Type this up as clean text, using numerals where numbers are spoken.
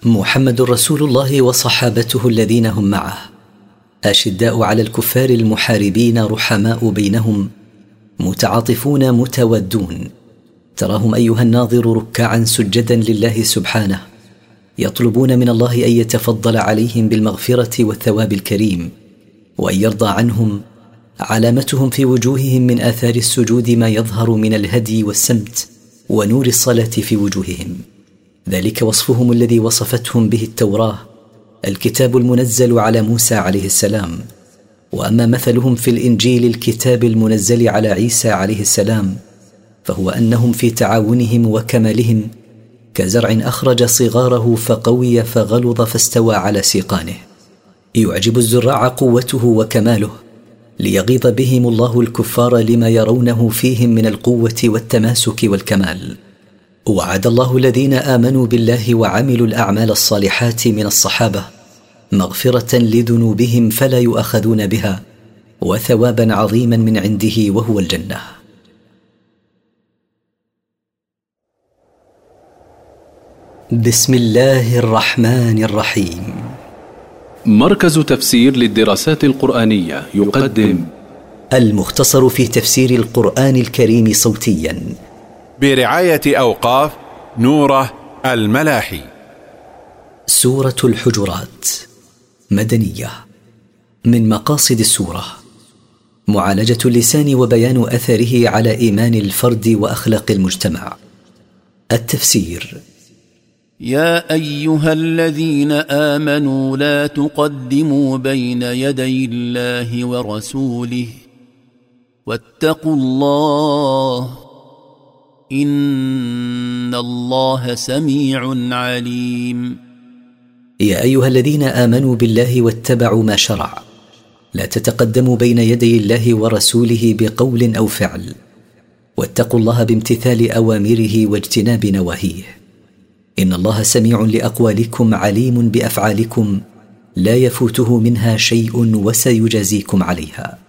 محمد رسول الله وصحابته الذين هم معه أشداء على الكفار المحاربين رحماء بينهم متعاطفون متودون، تراهم أيها الناظر ركعا سجدا لله سبحانه يطلبون من الله أن يتفضل عليهم بالمغفرة والثواب الكريم وأن يرضى عنهم. علامتهم في وجوههم من آثار السجود ما يظهر من الهدي والسمت ونور الصلاة في وجوههم، ذلك وصفهم الذي وصفتهم به التوراة الكتاب المنزل على موسى عليه السلام. وأما مثلهم في الإنجيل الكتاب المنزل على عيسى عليه السلام فهو أنهم في تعاونهم وكمالهم كزرع أخرج صغاره فقوي فغلظ فاستوى على سيقانه. يعجب الزراع قوته وكماله ليغيظ بهم الله الكفار لما يرونه فيهم من القوة والتماسك والكمال. وعد الله الذين آمنوا بالله وعملوا الأعمال الصالحات من الصحابة مغفرة لذنوبهم فلا يؤاخذون بها وثوابا عظيما من عنده وهو الجنة. بسم الله الرحمن الرحيم. مركز تفسير للدراسات القرآنية يقدم المختصر في تفسير القرآن الكريم صوتيا برعاية أوقاف نوره الملاحي. سورة الحجرات مدنية. من مقاصد السورة معالجة اللسان وبيان أثره على إيمان الفرد وأخلاق المجتمع. التفسير: يا أيها الذين آمنوا لا تقدموا بين يدي الله ورسوله واتقوا الله إن الله سميع عليم. يا أيها الذين آمنوا بالله واتبعوا ما شرع لا تتقدموا بين يدي الله ورسوله بقول أو فعل، واتقوا الله بامتثال أوامره واجتناب نواهيه. إن الله سميع لأقوالكم عليم بأفعالكم لا يفوته منها شيء وسيجازيكم عليها.